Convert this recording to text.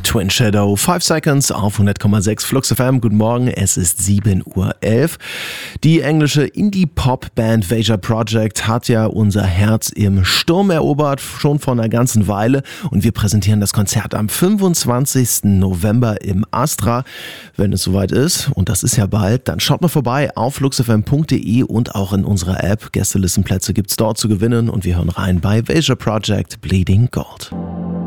Twin Shadow, 5 Seconds auf 100,6 Flux FM. Guten Morgen, es ist 7:11 Uhr. Die englische Indie-Pop-Band Veja Project hat ja unser Herz im Sturm erobert, schon vor einer ganzen Weile. Und wir präsentieren das Konzert am 25. November im Astra. Wenn es soweit ist, und das ist ja bald, dann schaut mal vorbei auf fluxfm.de und auch in unserer App. Gästelistenplätze gibt's dort zu gewinnen und wir hören rein bei Veja Project Bleeding Gold.